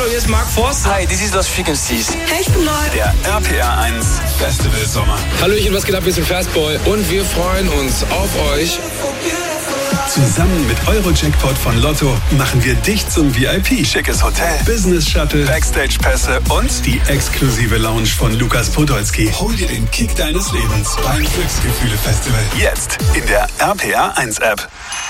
Hallo, hier ist Mark Forster. Hi, this is Lost Frequencies. Hey, ich bin Neu. Der RPR 1 Festival Sommer. Hallöchen, was geht ab? Wir sind Fastboy und wir freuen uns auf euch. Zusammen mit Eurojackpot von Lotto machen wir dich zum VIP. Schickes Hotel, Business Shuttle, Backstage-Pässe und die exklusive Lounge von Lukas Podolski. Hol dir den Kick deines Lebens beim Glücksgefühle-Festival. Jetzt in der RPR 1 App.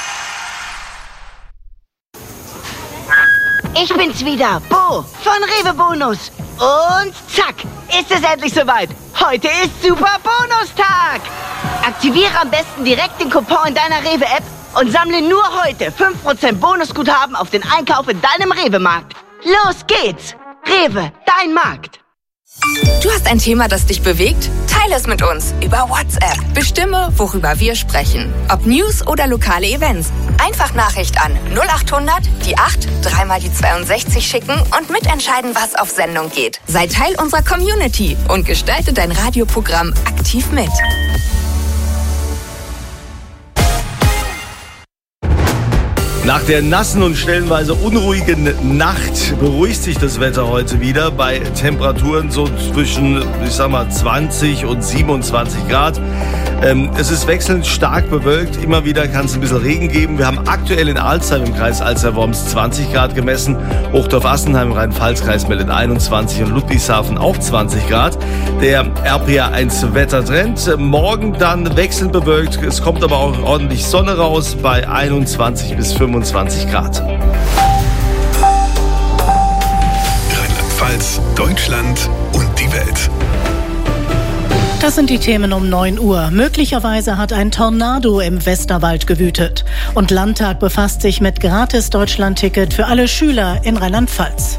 Ich bin's wieder, Bo von Rewe Bonus. Und zack, ist es endlich soweit. Heute ist Super Bonustag. Aktiviere am besten direkt den Coupon in deiner Rewe-App und sammle nur heute 5% Bonusguthaben auf den Einkauf in deinem Rewe-Markt. Los geht's. Rewe, dein Markt. Du hast ein Thema, das dich bewegt? Teile es mit uns über WhatsApp. Bestimme, worüber wir sprechen. Ob News oder lokale Events. Einfach Nachricht an 0800 die 8 3 mal die 62 schicken und mitentscheiden, was auf Sendung geht. Sei Teil unserer Community und gestalte dein Radioprogramm aktiv mit. Nach der nassen und stellenweise unruhigen Nacht beruhigt sich das Wetter heute wieder bei Temperaturen so zwischen, 20 und 27 Grad. Es ist wechselnd stark bewölkt, immer wieder kann es ein bisschen Regen geben. Wir haben aktuell in Alzheim im Kreis Alzey-Worms 20 Grad gemessen. Hochdorf-Assenheim im Rhein-Pfalz-Kreis meldet 21 und Ludwigshafen auch 20 Grad. Der RPR 1 Wettertrend. Morgen dann wechselnd bewölkt, es kommt aber auch ordentlich Sonne raus bei 21 bis 25 Grad. Rheinland-Pfalz, Deutschland und die Welt. Das sind die Themen um 9 Uhr. Möglicherweise hat ein Tornado im Westerwald gewütet. Und Landtag befasst sich mit Gratis-Deutschland-Ticket für alle Schüler in Rheinland-Pfalz.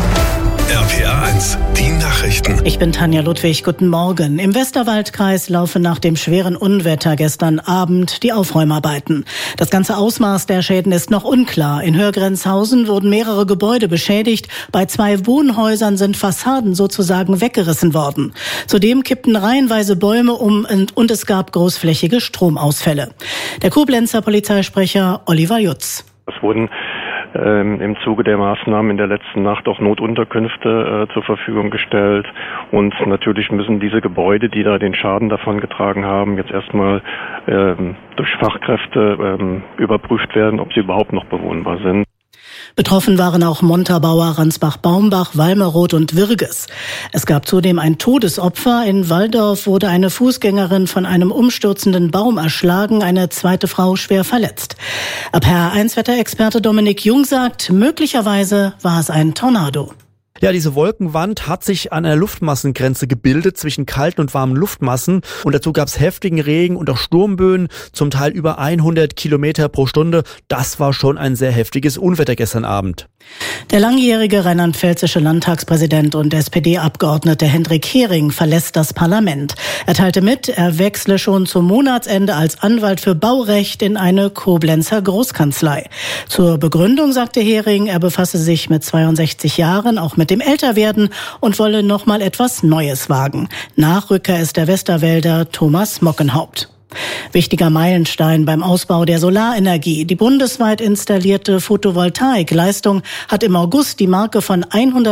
RPR 1, die Nachrichten. Ich bin Tanja Ludwig, guten Morgen. Im Westerwaldkreis laufen nach dem schweren Unwetter gestern Abend die Aufräumarbeiten. Das ganze Ausmaß der Schäden ist noch unklar. In Hörgrenzhausen wurden mehrere Gebäude beschädigt. Bei 2 Wohnhäusern sind Fassaden sozusagen weggerissen worden. Zudem kippten reihenweise Bäume um und es gab großflächige Stromausfälle. Der Koblenzer Polizeisprecher Oliver Jutz. Es wurden im Zuge der Maßnahmen in der letzten Nacht auch Notunterkünfte zur Verfügung gestellt. Und natürlich müssen diese Gebäude, die da den Schaden davongetragen haben, jetzt erstmal durch Fachkräfte überprüft werden, ob sie überhaupt noch bewohnbar sind. Betroffen waren auch Montabaur, Ransbach-Baumbach, Walmeroth und Wirges. Es gab zudem ein Todesopfer. In Walldorf wurde eine Fußgängerin von einem umstürzenden Baum erschlagen, eine zweite Frau schwer verletzt. RPR1-Wetterexperte Dominik Jung sagt, möglicherweise war es ein Tornado. Ja, diese Wolkenwand hat sich an einer Luftmassengrenze gebildet zwischen kalten und warmen Luftmassen und dazu gab es heftigen Regen und auch Sturmböen, zum Teil über 100 Kilometer pro Stunde. Das war schon ein sehr heftiges Unwetter gestern Abend. Der langjährige rheinland-pfälzische Landtagspräsident und SPD-Abgeordnete Hendrik Hering verlässt das Parlament. Er teilte mit, er wechsle schon zum Monatsende als Anwalt für Baurecht in eine Koblenzer Großkanzlei. Zur Begründung sagte Hering, er befasse sich mit 62 Jahren auch mit dem Älterwerden und wolle noch mal etwas Neues wagen. Nachrücker ist der Westerwälder Thomas Mockenhaupt. Wichtiger Meilenstein beim Ausbau der Solarenergie. Die bundesweit installierte Photovoltaikleistung hat im August die Marke von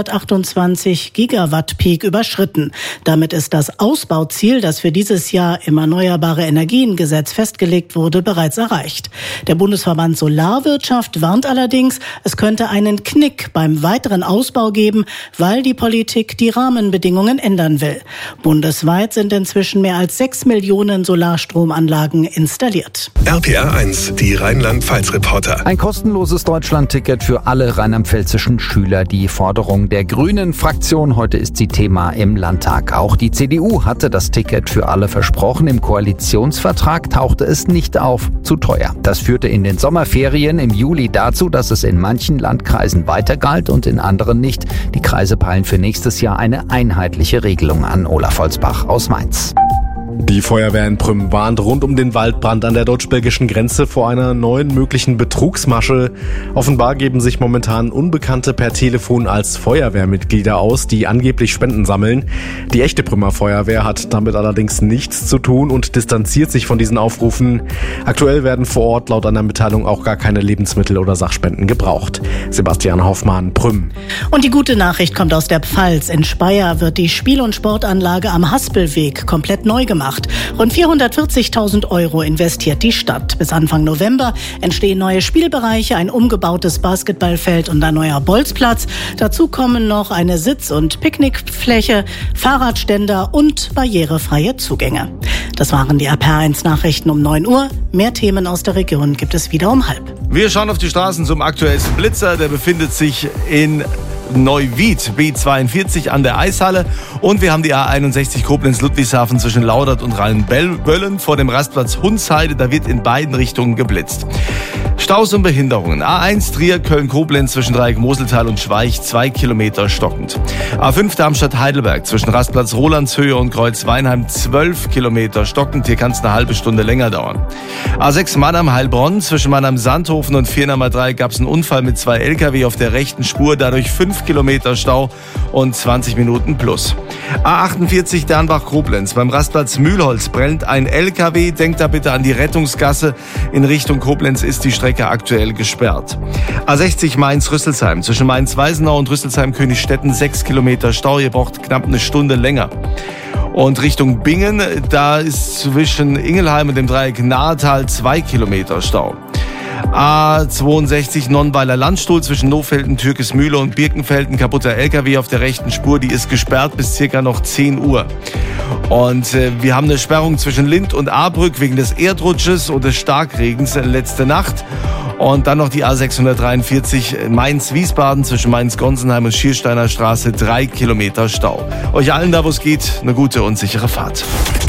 128 Gigawatt Peak überschritten. Damit ist das Ausbauziel, das für dieses Jahr im Erneuerbare Energien-Gesetz festgelegt wurde, bereits erreicht. Der Bundesverband Solarwirtschaft warnt allerdings, es könnte einen Knick beim weiteren Ausbau geben, weil die Politik die Rahmenbedingungen ändern will. Bundesweit sind inzwischen mehr als 6 Millionen Solarstromanlagen installiert. RPR 1, die Rheinland-Pfalz-Reporter. Ein kostenloses Deutschland-Ticket für alle rheinland-pfälzischen Schüler. Die Forderung der Grünen-Fraktion. Heute ist sie Thema im Landtag. Auch die CDU hatte das Ticket für alle versprochen. Im Koalitionsvertrag tauchte es nicht auf. Zu teuer. Das führte in den Sommerferien im Juli dazu, dass es in manchen Landkreisen weiter galt und in anderen nicht. Die Kreise peilen für nächstes Jahr eine einheitliche Regelung an. Olaf Holzbach aus Mainz. Die Feuerwehr in Prüm warnt rund um den Waldbrand an der deutsch-belgischen Grenze vor einer neuen möglichen Betrugsmasche. Offenbar geben sich momentan Unbekannte per Telefon als Feuerwehrmitglieder aus, die angeblich Spenden sammeln. Die echte Prümer Feuerwehr hat damit allerdings nichts zu tun und distanziert sich von diesen Aufrufen. Aktuell werden vor Ort laut einer Mitteilung auch gar keine Lebensmittel oder Sachspenden gebraucht. Sebastian Hoffmann, Prüm. Und die gute Nachricht kommt aus der Pfalz. In Speyer wird die Spiel- und Sportanlage am Haspelweg komplett neu gemacht. Rund 440.000 € investiert die Stadt. Bis Anfang November entstehen neue Spielbereiche, ein umgebautes Basketballfeld und ein neuer Bolzplatz. Dazu kommen noch eine Sitz- und Picknickfläche, Fahrradständer und barrierefreie Zugänge. Das waren die RPR1 Nachrichten um 9 Uhr. Mehr Themen aus der Region gibt es wieder um 12:30. Wir schauen auf die Straßen zum aktuellsten Blitzer. Der befindet sich in Neuwied, B42 an der Eishalle. Und wir haben die A61 Koblenz-Ludwigshafen zwischen Laudert und Rheinböllen vor dem Rastplatz Hundsheide. Da wird in beiden Richtungen geblitzt. Staus und Behinderungen. A1 Trier, Köln-Koblenz zwischen Dreieck-Moseltal und Schweich 2 Kilometer stockend. A5 Darmstadt-Heidelberg zwischen Rastplatz Rolandshöhe und Kreuz-Weinheim 12 Kilometer stockend. Hier kann es eine halbe Stunde länger dauern. A6 Mannheim-Heilbronn zwischen Mannheim-Sandhofen und Viernamer Dreieck gab es einen Unfall mit 2 LKW auf der rechten Spur. Dadurch 5 Kilometer Stau und 20 Minuten plus. A48 Dernbach-Koblenz. Beim Rastplatz Mühlholz brennt ein LKW. Denkt da bitte an die Rettungsgasse. In Richtung Koblenz ist die Strecke aktuell gesperrt. A60 Mainz-Rüsselsheim. Zwischen Mainz-Weisenau und Rüsselsheim-Königstetten 6 Kilometer Stau. Ihr braucht knapp eine Stunde länger. Und Richtung Bingen, da ist zwischen Ingelheim und dem Dreieck Nahetal 2 Kilometer Stau. A62 Nonnweiler Landstuhl zwischen Nofelden, Türkesmühle und Birkenfelden. Kaputter LKW auf der rechten Spur, die ist gesperrt bis circa noch 10 Uhr. Und wir haben eine Sperrung zwischen Lind und Ahrbrück wegen des Erdrutsches und des Starkregens letzte Nacht. Und dann noch die A643 Mainz-Wiesbaden zwischen Mainz-Gonsenheim und Schiersteiner Straße 3 Kilometer Stau. Euch allen da, wo es geht, eine gute und sichere Fahrt.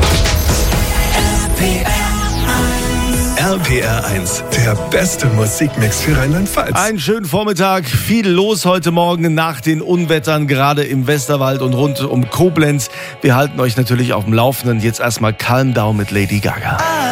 RPR1, der beste Musikmix für Rheinland-Pfalz. Einen schönen Vormittag, viel los heute Morgen nach den Unwettern, gerade im Westerwald und rund um Koblenz. Wir halten euch natürlich auf dem Laufenden. Jetzt erstmal Calm Down mit Lady Gaga.